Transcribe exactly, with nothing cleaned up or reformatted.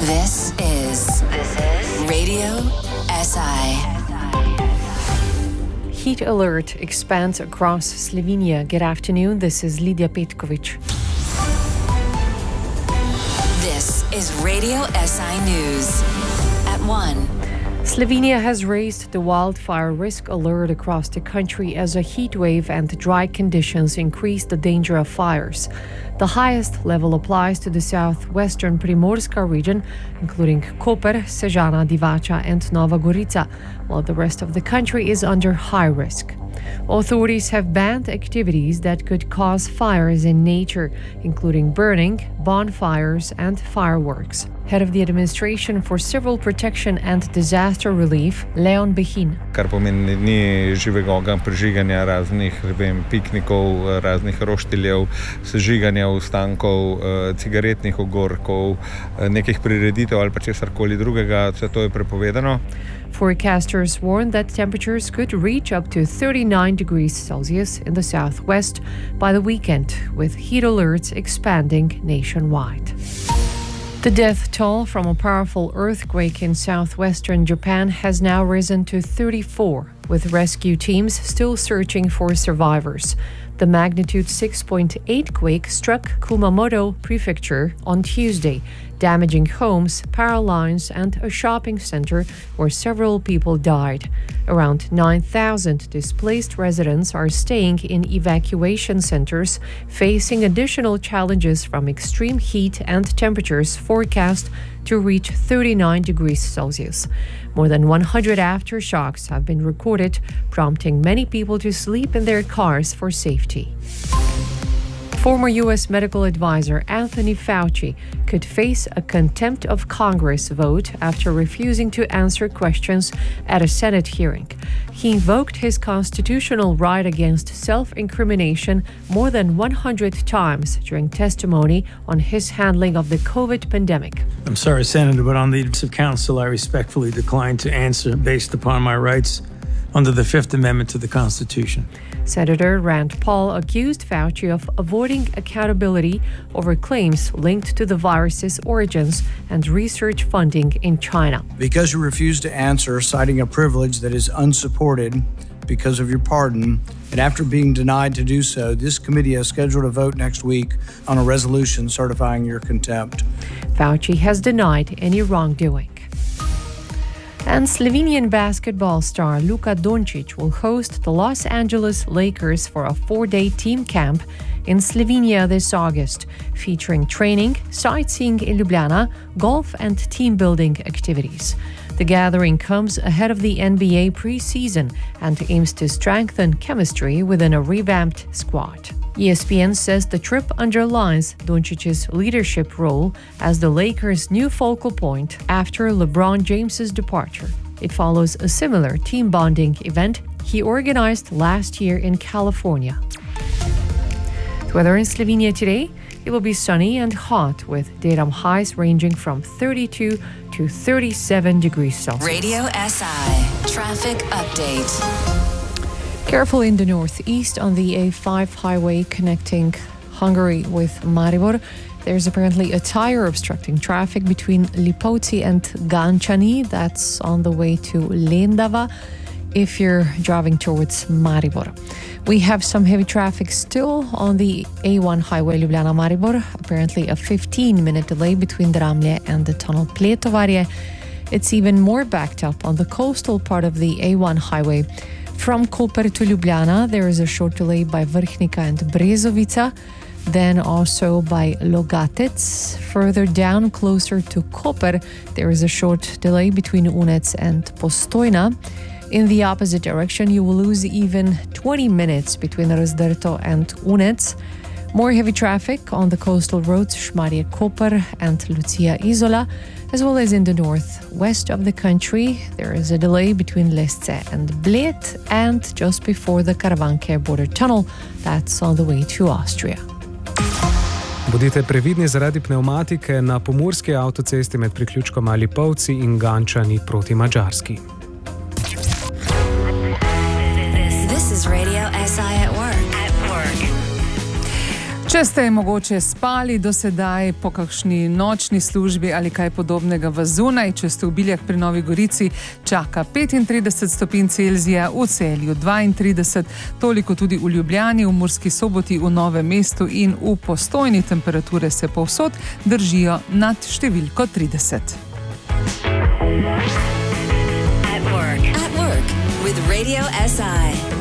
This is this is Radio S I. Heat alert expands across Slovenia. Good afternoon, this is Lidia Petkovic. This is Radio S I News at one. Slovenia has raised the wildfire risk alert across the country as a heat wave and dry conditions increase the danger of fires. The highest level applies to the southwestern Primorska region, including Koper, Sežana, Divača and Nova Gorica, while the rest of the country is under high risk. Authorities have banned activities that could cause fires in nature, including burning, bonfires and fireworks. Head of the Administration for Civil Protection and Disaster Relief, Leon Behin. Kar pomeni ni živega ognja, prižiganja raznih vem, piknikov, raznih roštiljev, sežiganja ostankov, cigaretnih ogorkov, nekih prireditev ali pa česarkoli drugega, vse to je prepovedano. Forecasters warn that temperatures could reach up to thirty-nine degrees Celsius in the southwest by the weekend, with heat alerts expanding nationwide. The death toll from a powerful earthquake in southwestern Japan has now risen to thirty-four, with rescue teams still searching for survivors. The magnitude six point eight quake struck Kumamoto Prefecture on Tuesday, damaging homes, power lines, and a shopping center where several people died. Around nine thousand displaced residents are staying in evacuation centers, facing additional challenges from extreme heat and temperatures forecast to reach thirty-nine degrees Celsius. More than one hundred aftershocks have been recorded, prompting many people to sleep in their cars for safety. Former U S medical advisor Anthony Fauci could face a contempt of Congress vote after refusing to answer questions at a Senate hearing. He invoked his constitutional right against self-incrimination more than one hundred times during testimony on his handling of the COVID pandemic. I'm sorry, Senator, but on the advice of counsel, I respectfully decline to answer based upon my rights under the Fifth Amendment to the Constitution. Senator Rand Paul accused Fauci of avoiding accountability over claims linked to the virus's origins and research funding in China. Because you refuse to answer, citing a privilege that is unsupported because of your pardon, and after being denied to do so, this committee has scheduled a vote next week on a resolution certifying your contempt. Fauci has denied any wrongdoing. And Slovenian basketball star Luka Doncic will host the Los Angeles Lakers for a four-day team camp in Slovenia this August, featuring training, sightseeing in Ljubljana, golf and team-building activities. The gathering comes ahead of the N B A preseason and aims to strengthen chemistry within a revamped squad. E S P N says the trip underlines Doncic's leadership role as the Lakers' new focal point after LeBron James's departure. It follows a similar team bonding event he organized last year in California. The weather in Slovenia today, it will be sunny and hot with daytime highs ranging from thirty-two to thirty-seven degrees Celsius. Radio S I traffic update. Careful in the northeast on the A five highway connecting Hungary with Maribor. There's apparently a tire obstructing traffic between Lipovci and Gančani. That's on the way to Lendava if you're driving towards Maribor. We have some heavy traffic still on the A one highway Ljubljana-Maribor. Apparently a fifteen-minute delay between Dramlje and the tunnel Pletovarje. It's even more backed up on the coastal part of the A one highway. From Koper to Ljubljana, there is a short delay by Vrhnika and Brezovica, then also by Logatec. Further down, closer to Koper, there is a short delay between Unec and Postojna. In the opposite direction, you will lose even twenty minutes between Razdrto and Unec. More heavy traffic on the coastal roads Šmarje Koper and Lucia Izola, as well as in the northwest of the country. There is a delay between Lesce and Bled and just before the Karavanke border tunnel. That's on the way to Austria. Bodite previdni zaradi pneumatike na pomurski avtocesti med priključkoma Lipovci in Gančani proti Madžarski. This is Radio S I at work. At work. Če ste mogoče spali do sedaj po kakšni nočni službi ali kaj podobnega v zunaj, če ste v Biljah pri Novi Gorici, čaka petintrideset stopinj Celzija, v Celju dvaintrideset, toliko tudi v Ljubljani, v Murski Soboti, v Novem mestu in v Postojni. Temperature se povsod držijo nad številko trideset. At work. At work with Radio S I.